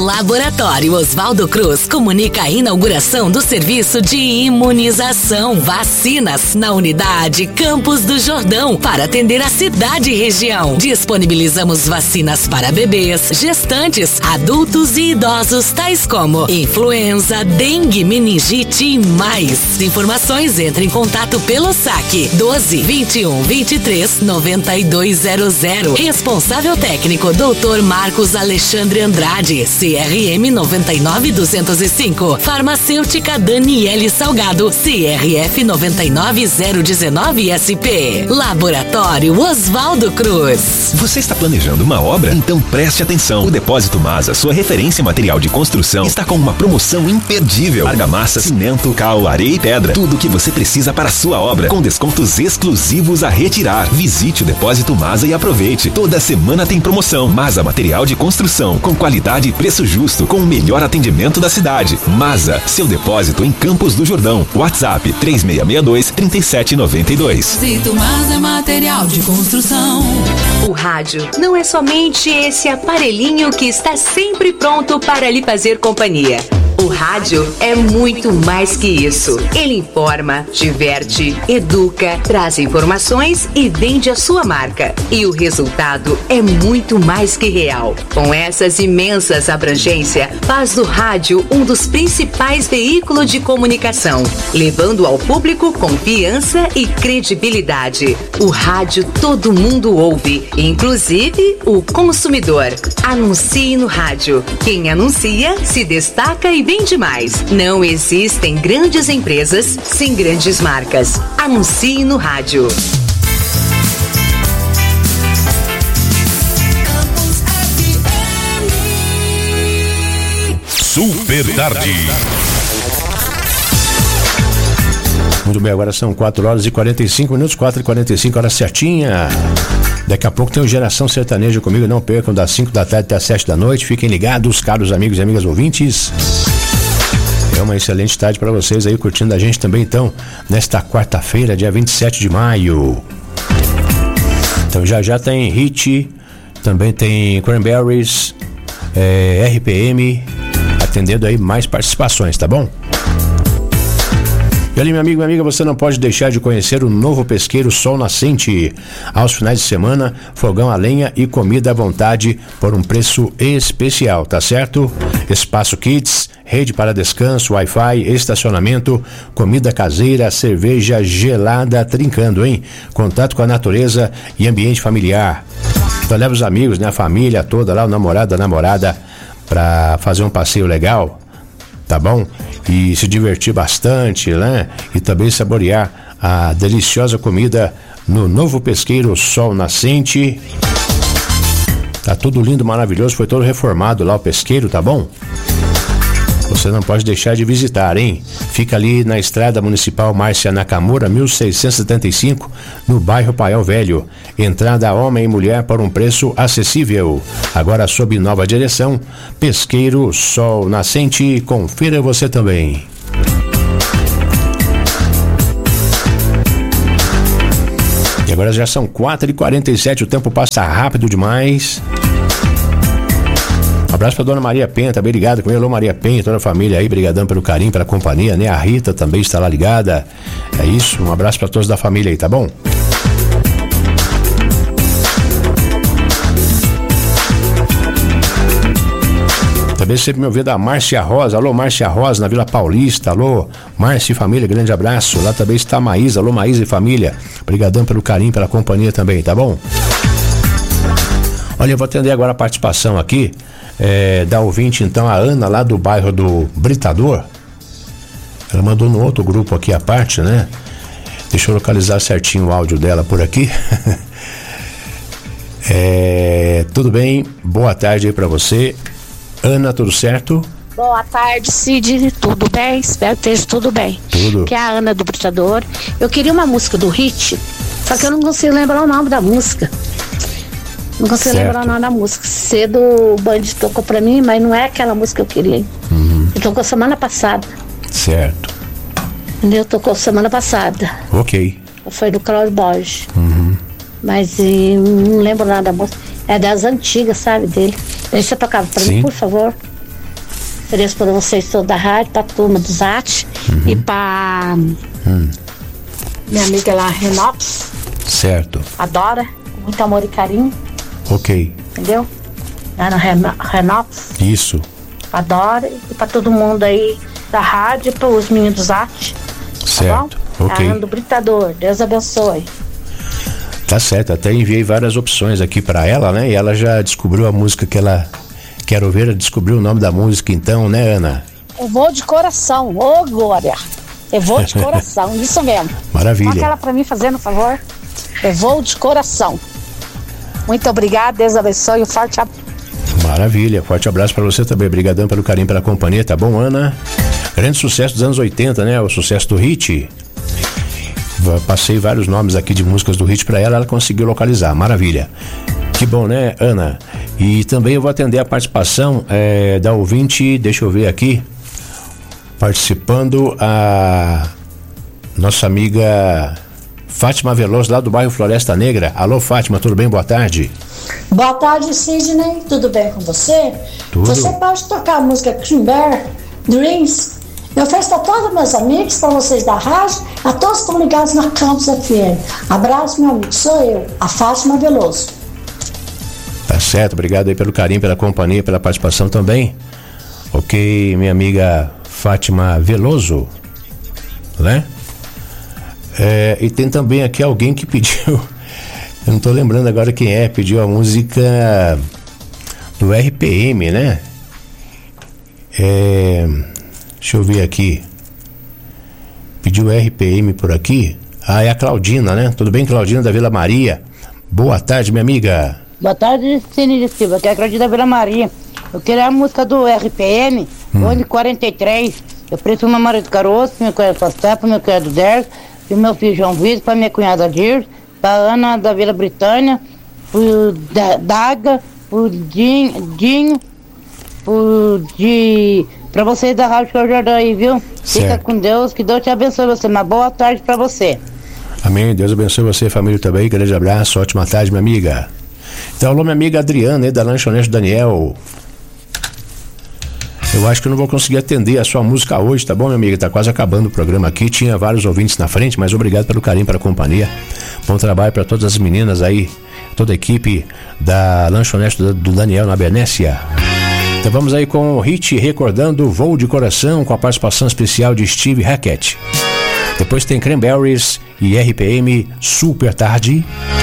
Laboratório Oswaldo Cruz comunica a inauguração do serviço de imunização vacinas na unidade Campos do Jordão para atender a cidade e região. Disponibilizamos vacinas para bebês, gestantes, adultos e idosos, tais como influenza, dengue, meningite e mais. Informações, entre em contato pelo SAC 12 21 23 9200. Responsável técnico Dr. Marcos Alexandre Andrade, CRM 99205. Farmacêutica Daniele Salgado, CRF 99019 SP. Laboratório Oswaldo Cruz. Você está planejando uma obra? Então preste atenção. O Depósito Masa, sua referência em material de construção, está com uma promoção imperdível. Argamassa, cimento, cal, areia e pedra. Tudo o que você precisa para a sua obra, com descontos exclusivos a retirar. Visite o Depósito Masa e aproveite. Toda semana tem promoção. Masa Material de Construção, com qualidade e preço justo, com o melhor atendimento da cidade. Masa, seu depósito em Campos do Jordão. WhatsApp 3662-3792. Depósito Masa Material de Construção. O rádio não é somente esse aparelhinho que está sempre pronto para lhe fazer companhia. O rádio é muito mais que isso. Ele informa, diverte, educa, traz informações e vende a sua marca. E o resultado é muito mais que real. Com essas imensas abrangências, faz do rádio um dos principais veículos de comunicação, levando ao público confiança e credibilidade. O rádio todo mundo ouve, inclusive o consumidor. Anuncie no rádio. Quem anuncia se destaca e vende mais. Não existem grandes empresas sem grandes marcas. Anuncie no rádio. Super Tarde. Muito bem, agora são 4h45, 4h45, hora certinha. Daqui a pouco tem o Geração Sertaneja comigo, não percam, das 5 da tarde até as 7 da noite. Fiquem ligados, caros amigos e amigas ouvintes. É uma excelente tarde para vocês aí, curtindo a gente também, então, nesta quarta-feira, dia 27 de maio. Então já tem Hit, também tem Cranberries, RPM, atendendo aí mais participações, tá bom? E ali, meu amigo, minha amiga, você não pode deixar de conhecer o novo pesqueiro Sol Nascente. Aos finais de semana, fogão a lenha e comida à vontade por um preço especial, tá certo? Espaço Kids, rede para descanso, Wi-Fi, estacionamento, comida caseira, cerveja gelada, trincando, hein? Contato com a natureza e ambiente familiar. Então leva os amigos, né? A família toda lá, o namorado, a namorada, pra fazer um passeio legal, tá bom? E se divertir bastante, né? E também saborear a deliciosa comida no novo pesqueiro Sol Nascente. Tá tudo lindo, maravilhoso, foi todo reformado lá o pesqueiro, tá bom? Você não pode deixar de visitar, hein? Fica ali na Estrada Municipal Márcia Nakamura, 1675, no bairro Paiol Velho. Entrada homem e mulher por um preço acessível. Agora sob nova direção, Pesqueiro Sol Nascente. Confira você também. E agora já são 4h47, o tempo passa rápido demais. Um abraço pra Dona Maria Penha, tá bem ligada com ele. Alô, Maria Penha, toda a família aí, brigadão pelo carinho, pela companhia, né? A Rita também está lá ligada. É isso, um abraço pra todos da família aí, tá bom? Também sempre me ouviu da Márcia Rosa. Alô, Márcia Rosa, na Vila Paulista. Alô, Márcia e família, grande abraço. Lá também está a Maísa. Alô, Maísa e família. Brigadão pelo carinho, pela companhia também, tá bom? Olha, eu vou atender agora a participação aqui da ouvinte, então, a Ana, lá do bairro do Britador. Ela mandou no outro grupo aqui a parte, né? Deixa eu localizar certinho o áudio dela por aqui. Tudo bem? Boa tarde aí pra você. Ana, tudo certo? Boa tarde, Cid. Tudo bem? Espero que esteja tudo bem. Tudo. Que é a Ana do Britador. Eu queria uma música do Hit, só que eu não consigo lembrar o nome da música. Não consigo lembrar o nome da música. Cedo o Band tocou pra mim, mas não é aquela música que eu queria. Ele tocou semana passada. Certo. Entendeu? Tocou semana passada. Ok. Foi do Cláudio Borges. Mas não lembro nada da música. É das antigas, sabe, dele. Deixa eu tocar pra mim, por favor. Ofereço para vocês toda a rádio, pra turma do Zat e pra minha amiga lá, Renopes. Certo. Adora, com muito amor e carinho. Ok. Entendeu? Lá no Renopes. Isso. Adora. E pra todo mundo aí da rádio, pros meninos do Zat. Certo. Tá bom? Ok. A Ana do Britador. Deus abençoe. Tá certo. Até enviei várias opções aqui pra ela, né? E ela já descobriu a música que ela quer ouvir. Descobriu o nome da música então, né, Ana? Eu vou de coração. Ô, Glória. Eu vou de coração. Isso mesmo. Maravilha. Marca ela pra mim, fazendo um favor. Eu vou de coração. Muito obrigada. Deus abençoe. Um forte abraço. Maravilha, forte abraço pra você também, brigadão pelo carinho, pela companhia, tá bom, Ana? Grande sucesso dos anos 80, né, o sucesso do hit. Passei vários nomes aqui de músicas do hit pra ela, ela conseguiu localizar, maravilha. Que bom, né, Ana? E também eu vou atender a participação da ouvinte, deixa eu ver aqui, participando a nossa amiga Fátima Veloso, lá do bairro Floresta Negra. Alô, Fátima, tudo bem? Boa tarde. Boa tarde, Sidney. Tudo bem com você? Tudo. Você pode tocar a música Cranberry Dreams? Eu ofereço a todos meus amigos, para vocês da rádio, a todos que estão ligados na Campus FM. Abraço, meu amigo. Sou eu, a Fátima Veloso. Tá certo, obrigado aí pelo carinho, pela companhia, pela participação também. Ok, minha amiga Fátima Veloso, né? E tem também aqui alguém que pediu, eu não tô lembrando agora quem pediu a música do RPM, né? Deixa eu ver aqui. Pediu RPM por aqui. É a Claudina, né? Tudo bem, Claudina da Vila Maria? Boa tarde, minha amiga. Boa tarde, Cine de Silva, que é a Claudina da Vila Maria. Eu queria a música do RPM, Onde 43. Eu preço uma Maria do Caroço, meu cunhado Pastepa, meu cunhado Derso, e o meu filho João Vitor, para minha cunhada Dir, para Ana da Vila Britânia, pro Daga, pro Dinho, para vocês da Rádio Jordão aí, viu? Certo. Fica com Deus, que Deus te abençoe você. Uma boa tarde para você. Amém, Deus abençoe você, família também. Grande abraço, ótima tarde, minha amiga. Então, alô, minha amiga Adriana, da Lanchonete Daniel. Eu acho que eu não vou conseguir atender a sua música hoje, tá bom, minha amiga? Tá quase acabando o programa aqui. Tinha vários ouvintes na frente, mas obrigado pelo carinho, pela companhia. Bom trabalho para todas as meninas aí, toda a equipe da Lanchonete do Daniel na Benécia. Então vamos aí com o hit recordando Voo de Coração, com a participação especial de Steve Hackett. Depois tem Cranberries e RPM Super Tarde.